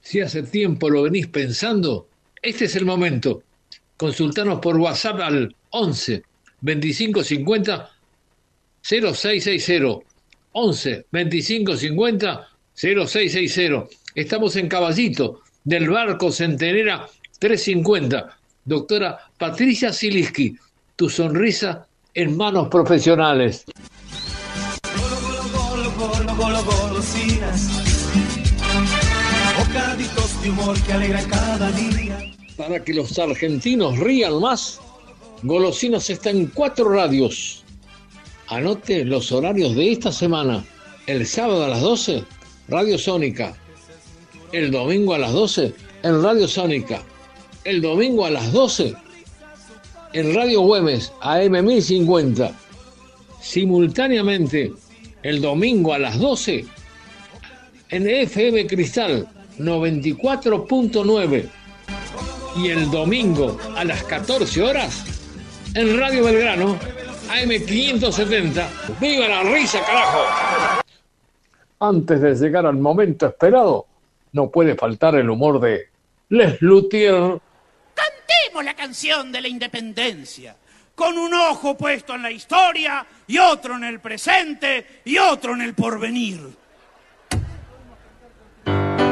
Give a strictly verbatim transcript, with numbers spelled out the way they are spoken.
Si hace tiempo lo venís pensando, este es el momento. Consultanos por WhatsApp al once veinticinco cincuenta cero seis sesenta. once veinticinco cincuenta cero seis sesenta. Estamos en Caballito, del Barco Centenera trescientos cincuenta. Doctora Patricia Ziliski, tu sonrisa en manos profesionales. Golo, golo, golo, golo, golosinas, bocaditos de humor que alegran cada día. Para que los argentinos rían más, Golosinas está en cuatro radios. Anote los horarios de esta semana. El sábado a las doce, Radio Sónica. El domingo a las doce, en Radio Sónica. El domingo a las doce, en Radio Güemes, A M mil cincuenta. Simultáneamente, el domingo a las doce, en F M Cristal noventa y cuatro punto nueve. Y el domingo a las catorce horas, en Radio Belgrano, A M quinientos setenta. ¡Viva la risa, carajo! Antes de llegar al momento esperado, no puede faltar el humor de Les Luthier. Cantemos la canción de la independencia, con un ojo puesto en la historia y otro en el presente y otro en el porvenir.